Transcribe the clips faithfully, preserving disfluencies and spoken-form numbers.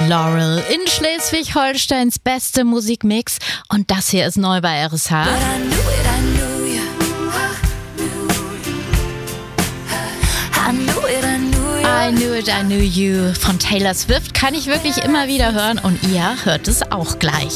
Laurel in Schleswig-Holsteins beste Musikmix und das hier ist neu bei R S H. I Knew It, I Knew You von Taylor Swift kann ich wirklich immer wieder hören und ihr hört es auch gleich.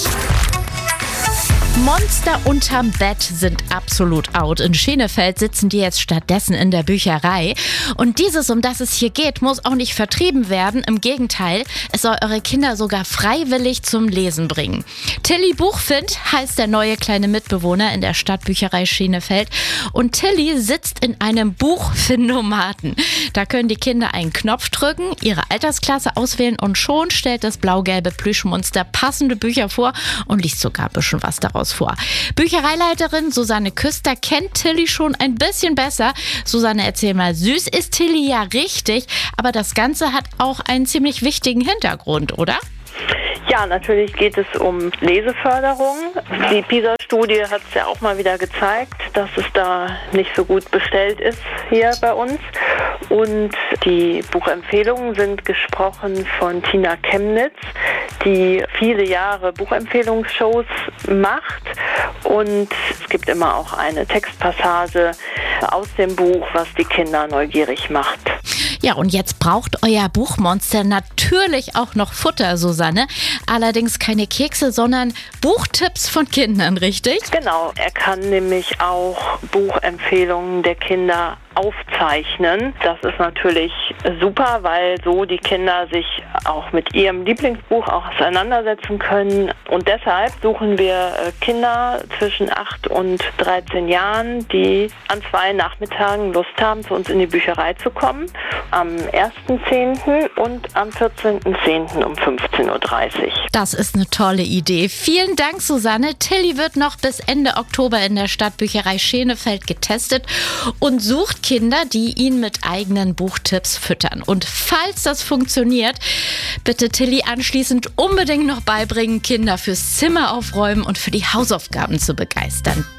Monster unterm Bett sind absolut out. In Schenefeld sitzen die jetzt stattdessen in der Bücherei. Und dieses, um das es hier geht, muss auch nicht vertrieben werden. Im Gegenteil, es soll eure Kinder sogar freiwillig zum Lesen bringen. Tilly Buchfind heißt der neue kleine Mitbewohner in der Stadtbücherei Schenefeld. Und Tilly sitzt in einem Buchfindomaten. Da können die Kinder einen Knopf drücken, ihre Altersklasse auswählen und schon stellt das blau-gelbe Plüschmonster passende Bücher vor und liest sogar ein bisschen was daraus vor. Büchereileiterin Susanne Küster kennt Tilly schon ein bisschen besser. Susanne, erzähl mal, süß ist Tilly ja richtig, aber das Ganze hat auch einen ziemlich wichtigen Hintergrund, oder? Ja, natürlich geht es um Leseförderung. Die PISA-Studie hat es ja auch mal wieder gezeigt, dass es da nicht so gut bestellt ist hier bei uns. Und die Buchempfehlungen sind gesprochen von Tina Chemnitz, die viele Jahre Buchempfehlungsshows macht. Und es gibt immer auch eine Textpassage aus dem Buch, was die Kinder neugierig macht. Ja, und jetzt braucht euer Buchmonster natürlich auch noch Futter, Susanne. Allerdings keine Kekse, sondern Buchtipps von Kindern, richtig? Genau, er kann nämlich auch Buchempfehlungen der Kinder aufzeichnen. Das ist natürlich super, weil so die Kinder sich auch mit ihrem Lieblingsbuch auch auseinandersetzen können. Und deshalb suchen wir Kinder zwischen acht und dreizehn Jahren, die an zwei Nachmittagen Lust haben, zu uns in die Bücherei zu kommen. Am ersten zehnten und am vierzehnten zehnten um fünfzehn Uhr dreißig. Das ist eine tolle Idee. Vielen Dank, Susanne. Tilly wird noch bis Ende Oktober in der Stadtbücherei Schenefeld getestet und sucht Kinder, die ihn mit eigenen Buchtipps füttern. Und falls das funktioniert, bitte Tilly anschließend unbedingt noch beibringen, Kinder fürs Zimmer aufräumen und für die Hausaufgaben zu begeistern.